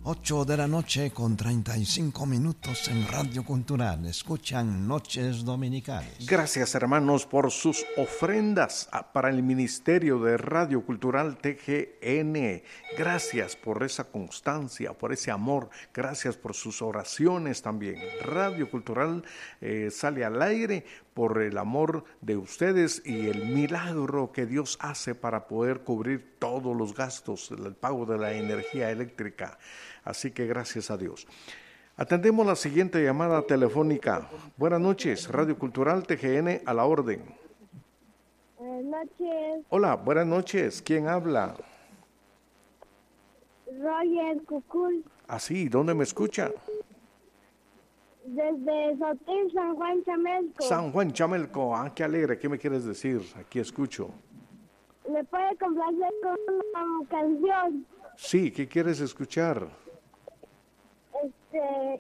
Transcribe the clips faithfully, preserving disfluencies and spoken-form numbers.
ocho de la noche con treinta y cinco minutos en Radio Cultural. Escuchan Noches Dominicales. Gracias, hermanos, por sus ofrendas para el Ministerio de Radio Cultural T G N. Gracias por esa constancia, por ese amor. Gracias por sus oraciones también. Radio Cultural eh, sale al aire por el amor de ustedes y el milagro que Dios hace para poder cubrir todos los gastos, el pago de la energía eléctrica. Así que gracias a Dios. Atendemos la siguiente llamada telefónica. Buenas noches, Radio Cultural T G N, a la orden. Buenas noches. Hola, buenas noches. ¿Quién habla? Roger Cucul. Ah, sí, ¿dónde me escucha? Desde Sotil, San Juan Chamelco. San Juan Chamelco. Ah, qué alegre. ¿Qué me quieres decir? Aquí escucho. ¿Me puede complacer con una canción? Sí, ¿qué quieres escuchar? Este...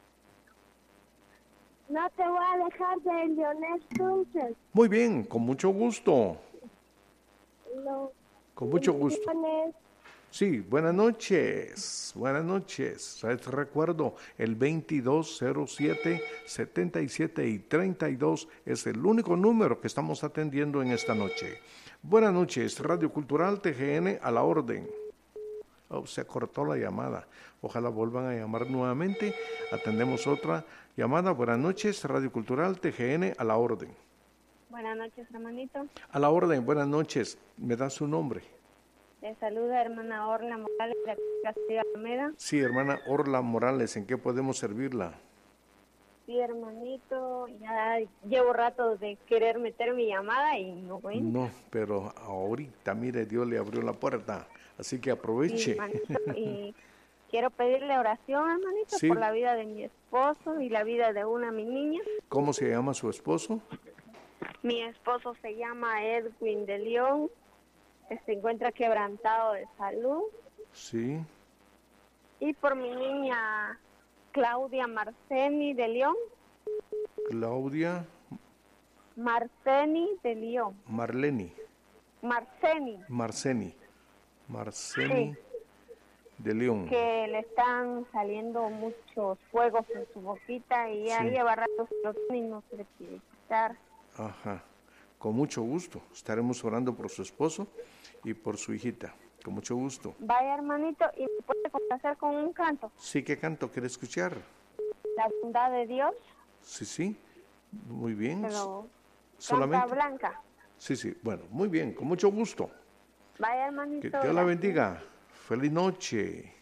No te voy a dejar de Leonel Tunces. Muy bien, con mucho gusto. No. Con mucho gusto. Leones. Sí, buenas noches, buenas noches. Recuerdo, el veintidós cero siete, setenta y siete y treinta y dos es el único número que estamos atendiendo en esta noche. Buenas noches, Radio Cultural T G N, a la orden. Oh, se cortó la llamada. Ojalá vuelvan a llamar nuevamente. Atendemos otra llamada. Buenas noches, Radio Cultural T G N, a la orden. Buenas noches, hermanito. A la orden, buenas noches. ¿Me da su nombre? Le saluda hermana Orla Morales de Castillo Alameda. Sí, hermana Orla Morales, ¿en qué podemos servirla? Sí, hermanito, ya llevo rato de querer meter mi llamada y no voy. No, pero ahorita, mire, Dios le abrió la puerta, así que aproveche. Sí, hermanito, y quiero pedirle oración, hermanito, sí. por la vida de mi esposo y la vida de una de mis niñas. ¿Cómo se llama su esposo? Mi esposo se llama Edwin de León. Se encuentra quebrantado de salud. Sí. Y por mi niña Claudia Marceni de León. Claudia. Marceni de León. Marleni. Marceni. Marceni. Marceni sí. de León. Que le están saliendo muchos fuegos en su boquita y ya sí. lleva rato y no se le quiere quitar. Ajá. Con mucho gusto. Estaremos orando por su esposo y por su hijita. Con mucho gusto. Vaya, hermanito, ¿y me puede complacer con un canto? Sí, ¿qué canto quiere escuchar? La bondad de Dios. Sí, sí. Muy bien. Pero solamente Santa Blanca. Sí, sí. Bueno, muy bien. Con mucho gusto. Vaya, hermanito. Que Dios la bendiga. Feliz noche.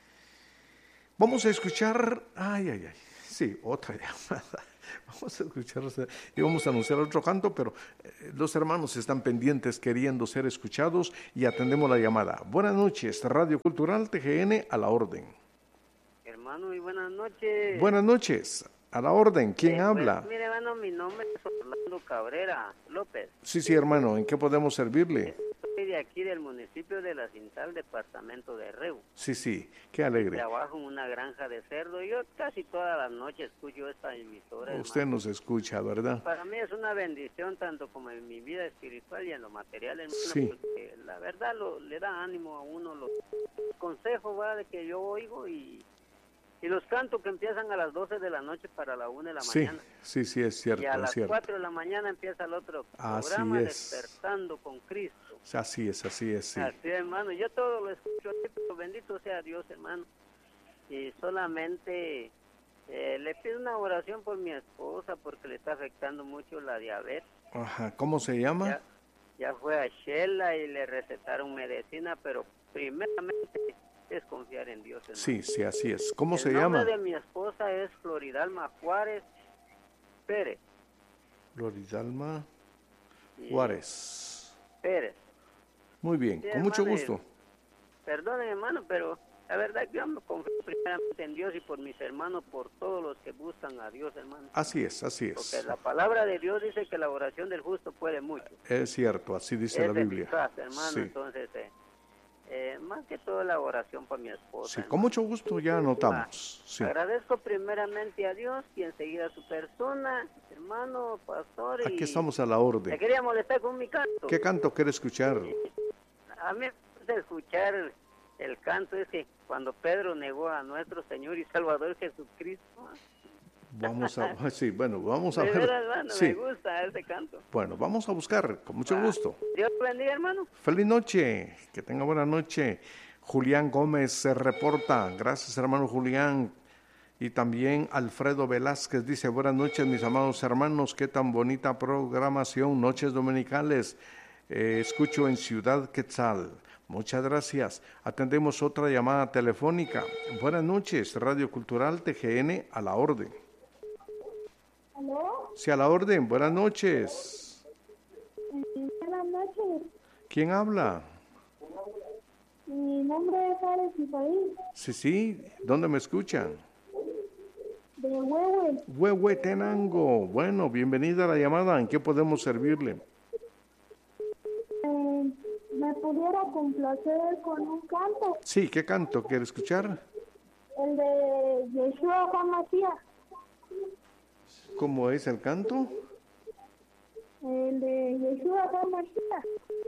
Vamos a escuchar... Ay, ay, ay. Sí, otra llamada. Vamos a escuchar y vamos a anunciar otro canto, pero eh, los hermanos están pendientes queriendo ser escuchados y atendemos la llamada. Buenas noches, Radio Cultural T G N, a la orden. Hermano, y buenas noches. Buenas noches, a la orden. ¿Quién eh, habla? Pues, mire, hermano, mi nombre es Orlando Cabrera López. Sí, sí, hermano, ¿en qué podemos servirle? Soy de aquí, del municipio de La Cintal, departamento de Reu. Sí, sí, qué alegre. Trabajo en una granja de cerdo y yo casi todas las noches escucho esta emisora. Usted hermano. nos escucha, ¿verdad? Para mí es una bendición tanto como en mi vida espiritual y en lo material, hermano, sí. porque la verdad lo, le da ánimo a uno los consejos, ¿verdad?, de que yo oigo y... Y los cantos que empiezan a las doce de la noche para la una de la sí, mañana. Sí, sí, es cierto. Y a es las cierto. cuatro de la mañana empieza el otro así programa, es. Despertando con Cristo. Así es, así es, sí. Así es, hermano. Yo todo lo escucho, pero bendito sea Dios, hermano. Y solamente eh, le pido una oración por mi esposa porque le está afectando mucho la diabetes. Ajá, ¿cómo se llama? Ya, ya fue a Shela y le recetaron medicina, pero primeramente... es confiar en Dios, hermano. Sí, sí, así es. ¿Cómo el se llama? El nombre de mi esposa es Floridalma Juárez Pérez. Floridalma Juárez Pérez. Muy bien, sí, con hermano, mucho gusto. Perdonen, hermano, pero la verdad que yo me confío primeramente en Dios y por mis hermanos, por todos los que buscan a Dios, hermano. Así es, así es. Porque la palabra de Dios dice que la oración del justo puede mucho. Es cierto, así dice es la Biblia. Eficaz, hermano, sí. entonces... Eh, Eh, más que todo la oración para mi esposa. Sí, hermano. con mucho gusto ya anotamos. Ah, sí. Agradezco primeramente a Dios y enseguida a su persona, hermano, pastor. Aquí y estamos a la orden. Te quería molestar con mi canto. ¿Qué canto quiere escuchar? A mí me gusta escuchar el canto es que cuando Pedro negó a nuestro Señor y Salvador Jesucristo. Vamos a, sí, bueno, vamos a De ver. veras, hermano, Sí. me gusta ese canto. Bueno, vamos a buscar, con mucho Ah, gusto. Dios te bendiga, hermano. Feliz noche, que tenga buena noche. Julián Gómez se reporta, gracias hermano Julián. Y también Alfredo Velázquez dice, buenas noches mis amados hermanos, qué tan bonita programación, noches dominicales, eh, escucho en Ciudad Quetzal. Muchas gracias. Atendemos otra llamada telefónica. Buenas noches, Radio Cultural T G N, a la orden. ¿Aló? Sí, a la orden, buenas noches. Buenas noches. ¿Quién habla? Mi nombre es Alex Ipaí, Sí, sí, ¿dónde me escuchan? de Huehue. Huehuetenango. Bueno, bienvenida a la llamada. ¿En qué podemos servirle? Eh, ¿Me pudiera complacer con un canto? Sí, ¿qué canto quiere escuchar? El de Yeshua Hamashiach. ¿Cómo es el canto? El de Yeshua Hamashiach.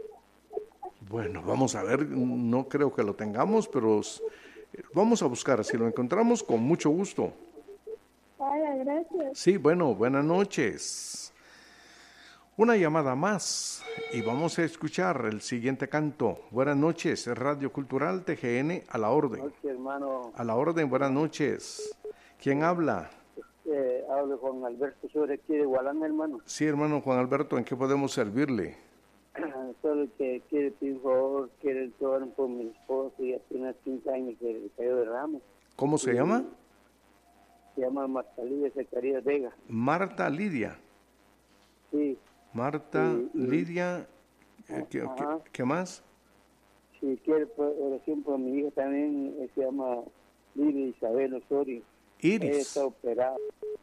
Bueno, vamos a ver, no creo que lo tengamos, pero s- vamos a buscar. Si lo encontramos, con mucho gusto. Vaya, gracias. Sí, bueno, buenas noches. Una llamada más y vamos a escuchar el siguiente canto. Buenas noches, Radio Cultural T G N, a la orden. Noche, hermano. A la orden, buenas noches. ¿Quién habla? Eh, hablo con Alberto sobre aquí de Gualán, hermano. Sí, hermano Juan Alberto, ¿en qué podemos servirle? Solo que quiere pedir un favor, quiere orar por mi esposo y hace unos quince años que le cayó de ramo. ¿Cómo se llama? Se llama Martalía Zacarías Vega. Marta Lidia. Sí, Marta Sí, y- Lidia, eh, ¿qué, Ajá. qué- qué más? si quiere por- oración por mi hija también, eh, se llama Lidia Isabel Osorio. Ella Iris. está operada.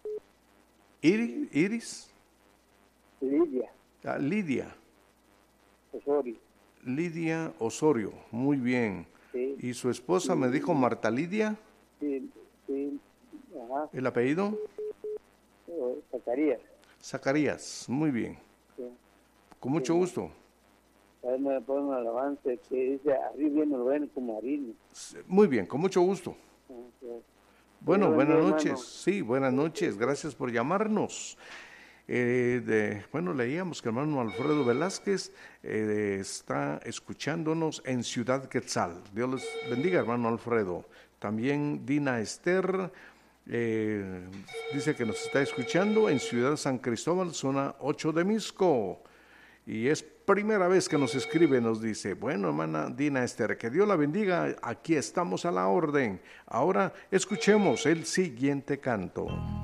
Iris, Iris, Lidia ah, Lidia, Osorio. Lidia Osorio, muy bien. Sí, Y su esposa me dijo Marta Lidia, sí, sí. Ajá, el apellido, o Zacarías. Zacarías, muy bien. Sí. Con mucho Sí. gusto. A ver, me pone un avance que dice, arriba viene lo ven como harina. Muy bien, con mucho gusto. Bueno, Buen buenas día, noches. hermano. Sí, buenas noches. Gracias por llamarnos. Eh, de, bueno, leíamos que hermano Alfredo Velázquez eh, está escuchándonos en Ciudad Quetzal. Dios les bendiga, hermano Alfredo. También Dina Esther eh, dice que nos está escuchando en Ciudad San Cristóbal, zona ocho de Misco. Y es primera vez que nos escribe, nos dice, bueno, hermana Dina Esther, que Dios la bendiga, aquí estamos a la orden. Ahora escuchemos el siguiente canto.